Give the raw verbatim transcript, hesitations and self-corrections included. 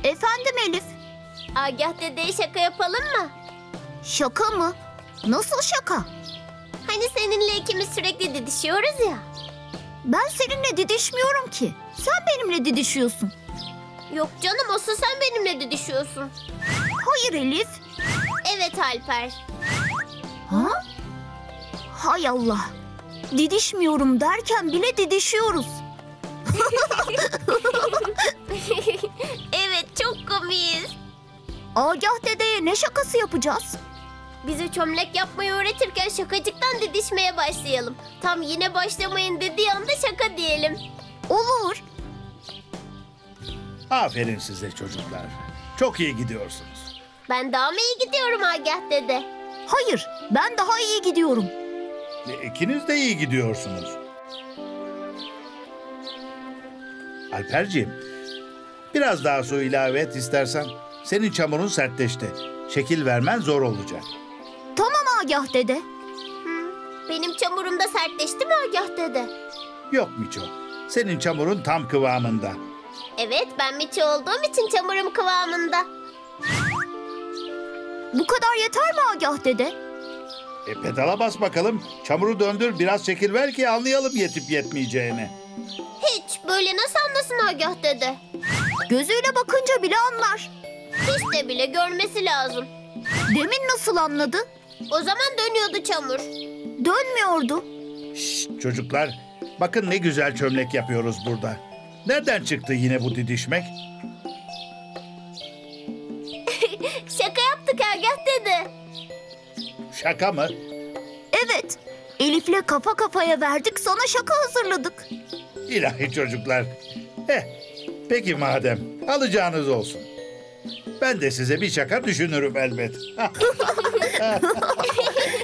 Efendim Elif, Agah dedeye şaka yapalım mı? şaka mı? Nasıl şaka? Hani seninle ikimiz sürekli didişiyoruz ya. Ben seninle didişmiyorum ki. Sen benimle didişiyorsun. Yok canım, asıl sen benimle didişiyorsun. Hayır Elif. Evet Alper. Ha? Hay Allah. Didişmiyorum derken bile didişiyoruz. Evet, çok komiyiz. Agah dedeye ne şakası yapacağız? Bize çömlek yapmayı öğretirken şakacıktan didişmeye başlayalım. Tam yine başlamayın dediği anda şaka diyelim. Olur. Aferin size çocuklar. Çok iyi gidiyorsunuz. Ben daha mı iyi gidiyorum Agah dede? Hayır, ben daha iyi gidiyorum. E, İkiniz de iyi gidiyorsunuz. Alperciğim, biraz daha su ilave et istersen. Senin çamurun sertleşti. Şekil vermen zor olacak. Tamam Agah dede. Benim çamurum da sertleşti mi Agah dede? Yok Miço, senin çamurun tam kıvamında. Evet, ben Miço olduğum için çamurum kıvamında. Bu kadar yeter mi Agah dede? E pedala bas bakalım. Çamuru döndür, biraz şekil ver ki anlayalım yetip yetmeyeceğini. Hiç, böyle nasıl anlasın Agah dede? Gözüyle bakınca bile anlar. Hiç de bile görmesi lazım. Demin nasıl anladı? O zaman dönüyordu çamur. Dönmüyordu. Şşt çocuklar, bakın ne güzel çömlek yapıyoruz burada. Nereden çıktı yine bu didişmek? Şaka yaptık Agah dede. Şaka mı? Evet. Elif'le kafa kafaya verdik, sana şaka hazırladık. İlahi çocuklar. Heh, peki madem, alacağınız olsun. Ben de size bir şaka düşünürüm elbet.